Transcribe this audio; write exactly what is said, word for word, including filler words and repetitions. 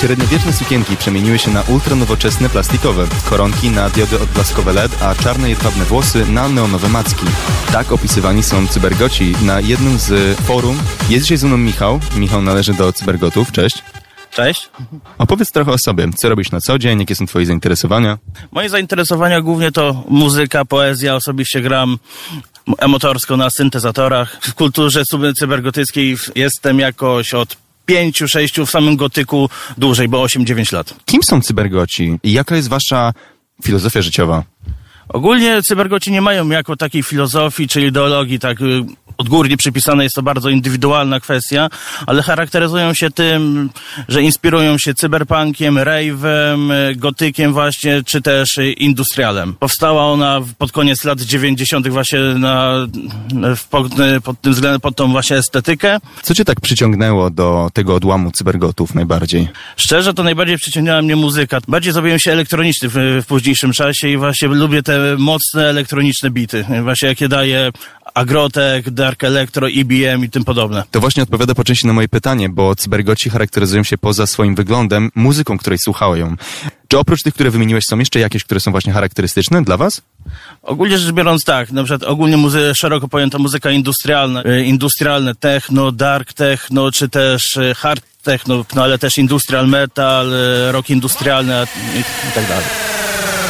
Średniowieczne sukienki przemieniły się na ultranowoczesne plastikowe, koronki na diody odblaskowe L E D, a czarne jedwabne włosy na neonowe macki. Tak opisywani są cybergoci na jednym z forum. Jest dzisiaj ze mną Michał. Michał należy do cybergotów. Cześć. Cześć. Opowiedz trochę o sobie. Co robisz na co dzień? Jakie są twoje zainteresowania? Moje zainteresowania głównie to muzyka, poezja. Osobiście gram amatorsko na syntezatorach. W kulturze cybergotyckiej jestem jakoś od pięciu, sześciu, w samym gotyku dłużej, bo osiem, dziewięć lat. Kim są cybergoci i jaka jest wasza filozofia życiowa? Ogólnie cybergoci nie mają jako takiej filozofii czy ideologii tak odgórnie przypisane, jest to bardzo indywidualna kwestia, ale charakteryzują się tym, że inspirują się cyberpunkiem, rave'em, gotykiem właśnie, czy też industrialem. Powstała ona pod koniec lat dziewięćdziesiątych właśnie na, pod, pod tym względem, pod tą właśnie estetykę. Co cię tak przyciągnęło do tego odłamu cybergotów najbardziej? Szczerze, to najbardziej przyciągnęła mnie muzyka. Bardziej zrobiłem się elektroniczny w, w późniejszym czasie i właśnie lubię te mocne elektroniczne bity. Właśnie jakie daje Agrotek, Dark Electro, E B M i tym podobne. To właśnie odpowiada po części na moje pytanie, bo cybergoci charakteryzują się poza swoim wyglądem muzyką, której słuchają. Czy oprócz tych, które wymieniłeś, są jeszcze jakieś, które są właśnie charakterystyczne dla was? Ogólnie rzecz biorąc tak, na przykład ogólnie muzy- szeroko pojęta muzyka industrialna, y, industrialne techno, dark techno, czy też y, hard techno, no ale też industrial metal, y, rock industrialny i, i tak dalej.